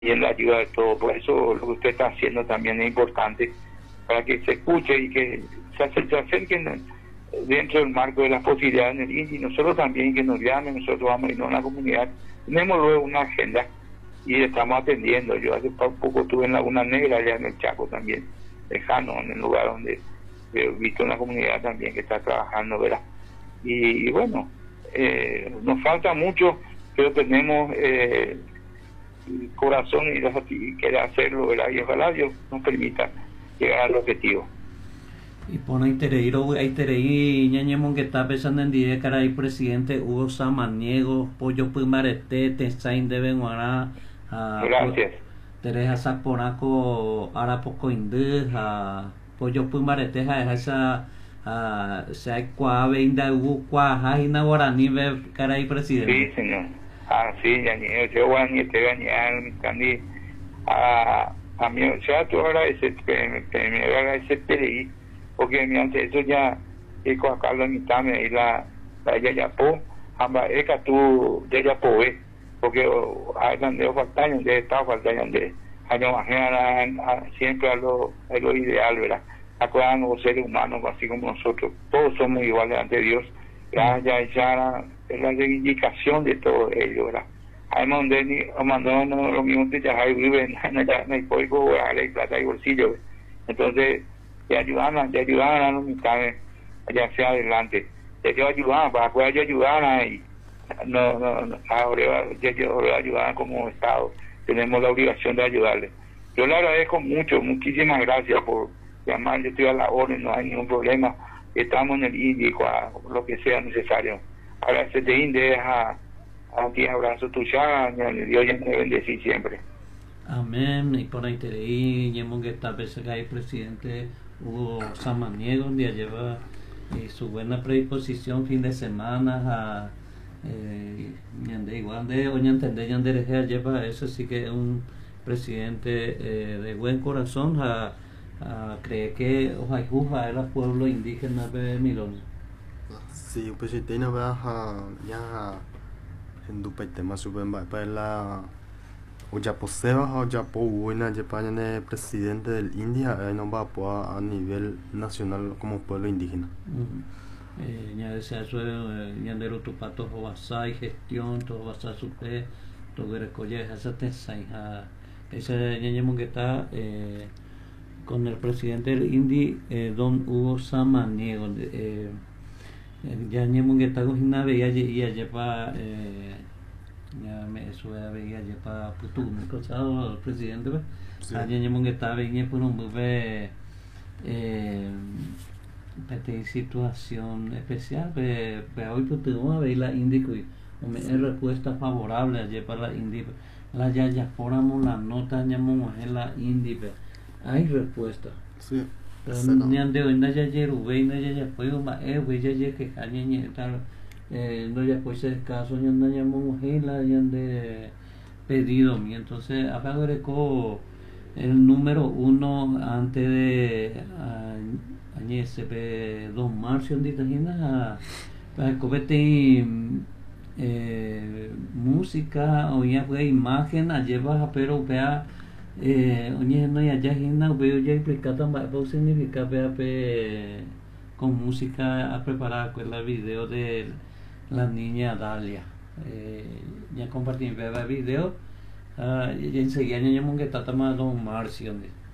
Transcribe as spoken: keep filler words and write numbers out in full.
y en la ayuda de todos. Por eso lo que usted está haciendo también es importante, para que se escuche y que se, acer- se acerquen dentro del marco de las posibilidades en el I N S S, y nosotros también que nos llamen, nosotros vamos a irnos a la comunidad. Tenemos luego una agenda y estamos atendiendo. Yo hace pa- poco estuve en Laguna Negra, allá en el Chaco también, lejano, en el lugar donde he visto una comunidad también que está trabajando, ¿verdad? Y, y bueno, eh, nos falta mucho, pero tenemos eh, el corazón y, la- y querer hacerlo, ¿verdad? Y ojalá Dios nos permita llegar al objetivo. Y pone Itereiro, Itereí, ñañemon que está pensando en die caray presidente Hugo Samaniego, Pollo Pumarete, Tensain de Benguará, Gracias. Tereja Saponaco, Arapoco Indú, Pollo Pumarete, esa se cuave inda Hugo Cuaja, Ina Guaraní, caray Sí, presidente. señor. Ah, sí, ya ni yo voy a te gañar mi candi a a mí, o sea, tú agradeces, que me, que me agradeces P porque mediante eso ya y con Carlos Mitame y la la Yayapo, amba eka tú de Yayapo, eh, porque hay donde faltan, donde está faltando, donde hay una siempre a lo, a lo ideal, ¿verdad? Acuerdan los seres humanos, así como nosotros, todos somos iguales ante Dios. Ya, ya, ya es la reivindicación de todo ello, ¿verdad? Hay donde ni mandó lo mismo que ya hay viven en el código de plata y bolsillo. Entonces, te ayudan, te ayudan a los mitades, ya hacia adelante. Te ayudan, para poder ayudar y no, no, no, ahora ya ayudar como Estado. Tenemos la obligación de ayudarle. Yo le agradezco mucho, muchísimas gracias por llamar, yo estoy a la orden, no hay ningún problema. Estamos en el índico, a lo que sea necesario. Agradecerte, Inde, a, a ti, abrazo tuyo, Dios ya me bendecí siempre. Amén. Y por ahí te leí, ñemon que está pensando que hay presidente Hugo Samaniego, donde lleva eh, su buena predisposición fin de semana a eh, ñande, igual de o ñantende ñandereje lleva eso, sí que es un presidente eh, de buen corazón a, a cree que ojalá juja era pueblo indígena de Milón. Sí, pues si tiene baja ya en tu tema super para la o ya poseba o ya po buena ya para el presidente del India eh, no va a a nivel nacional como pueblo indígena. Ya decía eso, ñandero tu pato y gestión, todo va a ser super, todo el colle esa tensa hija, ese ñañemo que está eh, con el presidente del Indi, eh, don Hugo Samaniego, eh, ya ñañemo que está con una veía y allá para eh, ya me eso ya veía allá para putu me cosado el presidente pues ya ñañemo que está veía por un bebé eh, esta situación especial, pero hoy pues tengo a ver la índico y me es respuesta favorable ayer para la índico. La ya ya foramos la nota llamamos en la índico. Hay respuesta. Sí. Pero ni ande hoy no ya ayer ube no ya ya fue un eh güey ya ya que cañe tal eh no ya pues es caso ya no llamamos en la ya de pedido mi entonces acá co el número uno antes de añese pe dos marzo ndita hina pa copete eh, música o ya fue imagen a llevar pero vea eh oye no ya ya hina veo ya explicata más significa vea pe con música a preparar con el video de la niña Dalia eh, ya compartí vea video uh, y enseguida ya que está tomando un marcio